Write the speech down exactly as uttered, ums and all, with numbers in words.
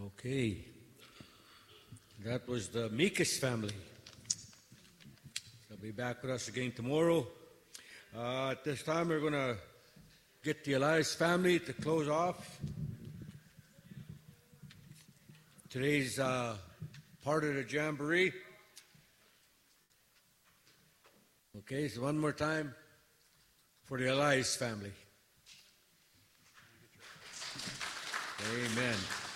Okay. That was the Meekis family. They'll be back with us again tomorrow. Uh, at this time, we're going to get the Elias family to close off today's uh, part of the Jamboree. Okay, so one more time for the Elias family. Amen.